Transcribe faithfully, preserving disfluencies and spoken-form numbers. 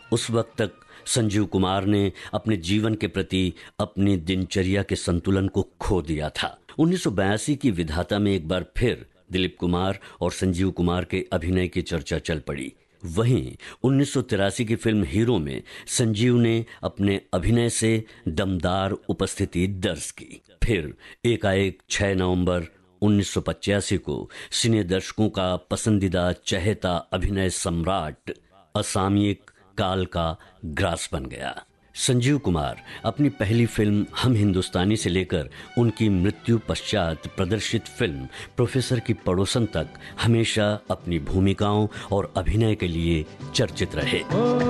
उस वक्त तक संजीव कुमार ने अपने जीवन के प्रति अपनी दिनचर्या के संतुलन को खो दिया था। उन्नीस सौ बयासी की विधाता में एक बार फिर दिलीप कुमार और संजीव कुमार के अभिनय की चर्चा चल पड़ी। वहीं उन्नीस सौ तिरासी की फिल्म हीरो में संजीव ने अपने अभिनय से दमदार उपस्थिति दर्ज की। फिर एकाएक छह नवंबर उन्नीस सौ पचासी को सिने दर्शकों का पसंदीदा चहेता अभिनय सम्राट असामयिक काल का ग्रास बन गया। संजीव कुमार अपनी पहली फिल्म हम हिंदुस्तानी से लेकर उनकी मृत्यु पश्चात प्रदर्शित फिल्म प्रोफेसर की पड़ोसन तक हमेशा अपनी भूमिकाओं और अभिनय के लिए चर्चित रहे।